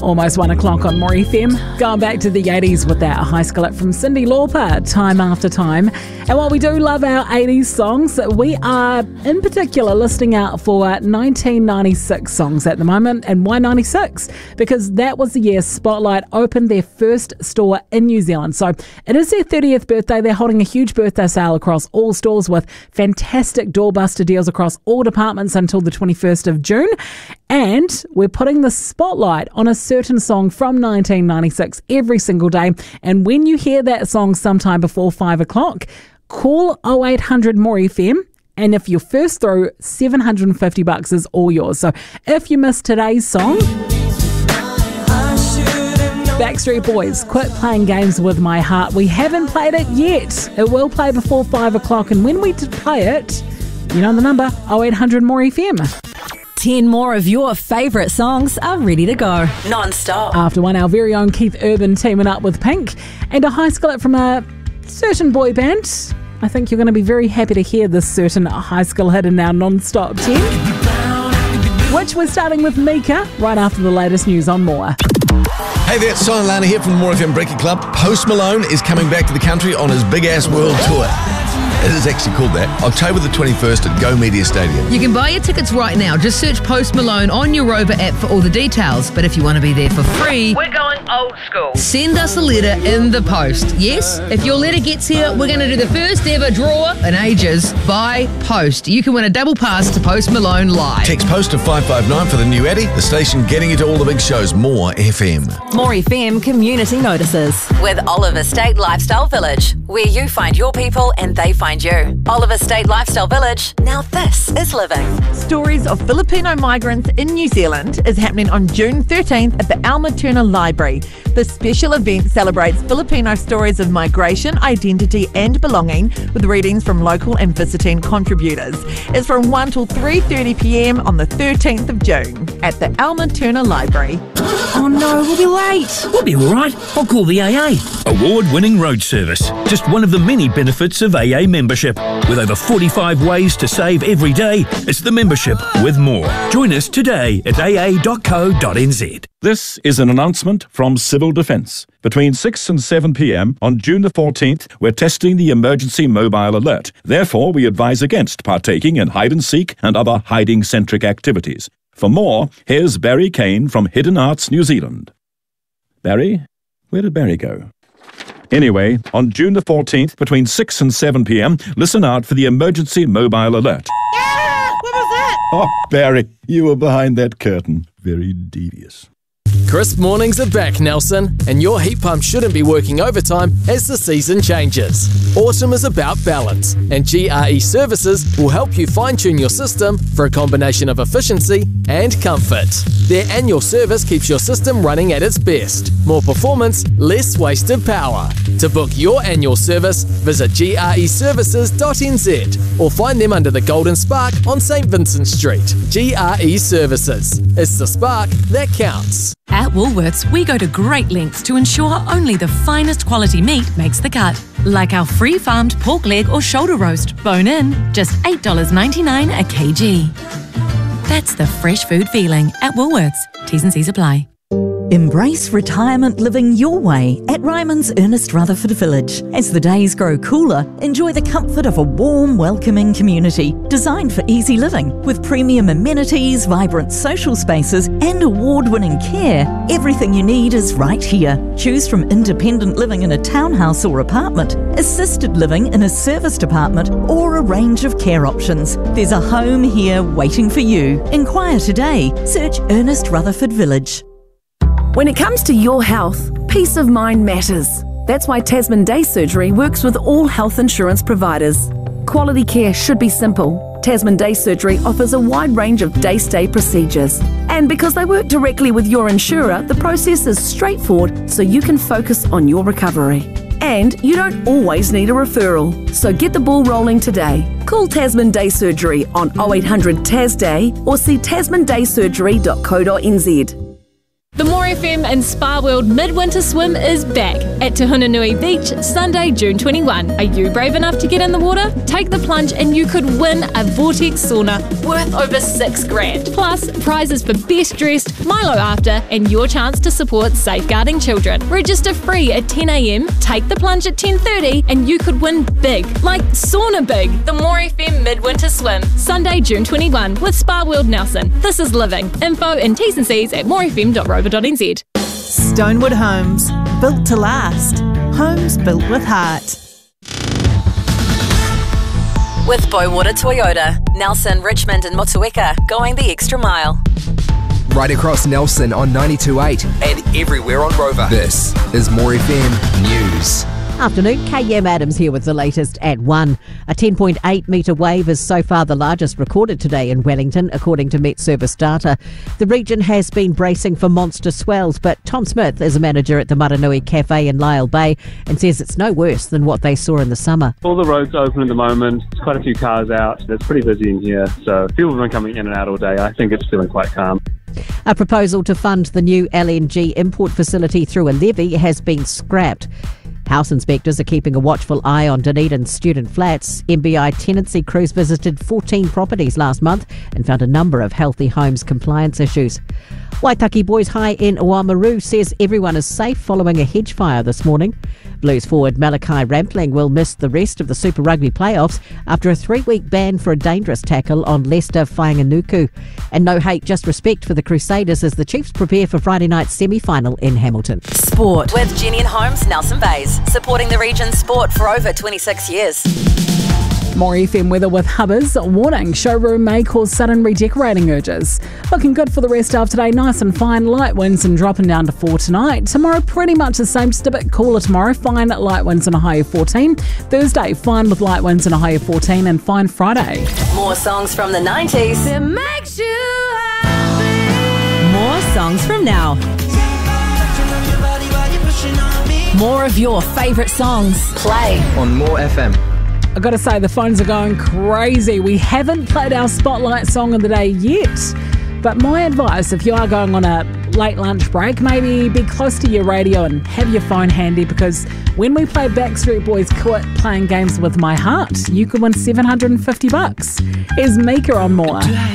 Almost 1 o'clock on More FM. Going back to the 80s with that high skillet from Cyndi Lauper, Time After Time. And while we do love our 80s songs, we are in particular listing out for 1996 songs at the moment. And why 96? Because that was the year Spotlight opened their first store in New Zealand. So it is their 30th birthday. They're holding a huge birthday sale across all stores with fantastic doorbuster deals across all departments until the 21st of June. And we're putting the spotlight on a certain song from 1996 every single day. And when you hear that song sometime before 5 o'clock, call 0800 More FM. And if you're first through, $750 is all yours. So if you missed today's song, Backstreet Boys, Quit Playing Games With My Heart. We haven't played it yet. It will play before 5 o'clock. And when we play it, you know the number, 0800 More FM. 10 more of your favourite songs are ready to go. Non-stop. After one, our very own Keith Urban teaming up with Pink and a high skillet from a certain boy band. I think you're going to be very happy to hear this certain high skill hit in our non-stop 10. Which we're starting with Mika right after the latest news on More. Hey there, it's Simon Lana here from the More FM Breaking Club. Post Malone is coming back to the country on his big-ass world tour. It is actually called that. October the 21st at Go Media Stadium. You can buy your tickets right now. Just search Post Malone on your Rover app for all the details. But if you want to be there for free, we're going old school. Send us a letter in the post. Yes, if your letter gets here, we're going to do the first ever draw in ages by post. You can win a double pass to Post Malone live. Text post to 559 for the new Addy, the station getting you to all the big shows. More FM. More FM community notices. With Oliver State Lifestyle Village, where you find your people and they find you. Oliver State Lifestyle Village. Now this is living. Stories of Filipino migrants in New Zealand is happening on June 13th at the Alma Turner Library. This special event celebrates Filipino stories of migration, identity and belonging with readings from local and visiting contributors. It's from 1 till 3:30 p.m. on the 13th of June at the Alma Turner Library. Oh no, we'll be late. We'll be all right. I'll call the AA. Award-winning road service. Just one of the many benefits of AA membership. With over 45 ways to save every day, it's the membership with more. Join us today at aa.co.nz. This is an announcement from Civil Defence. Between 6 and 7 p.m. on June the 14th, we're testing the emergency mobile alert. Therefore, we advise against partaking in hide-and-seek and other hiding-centric activities. For more, here's Barry Kane from Hidden Arts New Zealand. Barry? Where did Barry go? Anyway, on June the 14th, between 6 and 7 p.m, listen out for the emergency mobile alert. Yeah, what was that? Oh, Barry, you were behind that curtain. Very devious. Crisp mornings are back, Nelson, and your heat pump shouldn't be working overtime as the season changes. Autumn is about balance, and GRE Services will help you fine-tune your system for a combination of efficiency and comfort. Their annual service keeps your system running at its best. More performance, less wasted power. To book your annual service, visit greservices.nz or find them under the Golden Spark on St Vincent Street. GRE Services. It's the spark that counts. At Woolworths, we go to great lengths to ensure only the finest quality meat makes the cut. Like our free-farmed pork leg or shoulder roast, bone in, just $8.99 a kg. That's the fresh food feeling at Woolworths. T's and C's apply. Embrace retirement living your way at Ryman's Ernest Rutherford Village. As the days grow cooler, enjoy the comfort of a warm, welcoming community designed for easy living. With premium amenities, vibrant social spaces and award-winning care, everything you need is right here. Choose from independent living in a townhouse or apartment, assisted living in a serviced apartment or a range of care options. There's a home here waiting for you. Inquire today. Search Ernest Rutherford Village. When it comes to your health, peace of mind matters. That's why Tasman Day Surgery works with all health insurance providers. Quality care should be simple. Tasman Day Surgery offers a wide range of day-stay procedures. And because they work directly with your insurer, the process is straightforward so you can focus on your recovery. And you don't always need a referral, so get the ball rolling today. Call Tasman Day Surgery on 0800 TAS Day or see tasmandaysurgery.co.nz. The More FM and Spa World Midwinter Swim is back. at Te Hunanui Beach, Sunday, June 21. Are you brave enough to get in the water? Take the plunge and you could win a Vortex sauna worth over $6,000. Plus, prizes for best dressed, Milo after, and your chance to support Safeguarding Children. Register free at 10 a.m, take the plunge at 10:30, and you could win big, like sauna big, the More FM Midwinter Swim. Sunday, June 21 with Spa World Nelson. This is Living. Info and T's and C's at morefm.rover.nz. Stonewood Homes, built to last. Homes built with heart. With Bowater Toyota, Nelson, Richmond and Motueka, going the extra mile. Right across Nelson on 92.8 and everywhere on Rover. This is More FM News. Afternoon, KM Adams here with the latest at 1. A 10.8 metre wave is so far the largest recorded today in Wellington, according to Met Service data. The region has been bracing for monster swells, but Tom Smith is a manager at the Maranui Cafe in Lyle Bay and says it's no worse than what they saw in the summer. All the roads are open at the moment. There's quite a few cars out. It's pretty busy in here, so people have been coming in and out all day. I think it's feeling quite calm. A proposal to fund the new LNG import facility through a levy has been scrapped. House inspectors are keeping a watchful eye on Dunedin student flats. MBI tenancy crews visited 14 properties last month and found a number of Healthy Homes compliance issues. Waitaki Boys High in Oamaru says everyone is safe following a hedge fire this morning. Blues forward Malachi Rampling will miss the rest of the Super Rugby playoffs after a 3-week ban for a dangerous tackle on Leicester Whainganuku. And no hate, just respect for the Crusaders as the Chiefs prepare for Friday night's semi-final in Hamilton. Sport with Jenny and Holmes, Nelson Bays, supporting the region's sport for over 26 years. More FM weather with Hubbers. Warning, showroom may cause sudden redecorating urges. Looking good for the rest of today. Nice and fine. Light winds and dropping down to 4 tonight. Tomorrow, pretty much the same. Just a bit cooler tomorrow. Fine light winds and a high of 14. Thursday, fine with light winds and a high of 14. And fine Friday. More songs from the 90s. It makes you happy. More songs from now. More of your favourite songs. Play on More FM. I've got to say, the phones are going crazy. We haven't played our Spotlight song of the day yet. But my advice, if you are going on a late lunch break, maybe be close to your radio and have your phone handy, because when we play Backstreet Boys Quit Playing Games With My Heart, you could win $750. Here's Mika on More.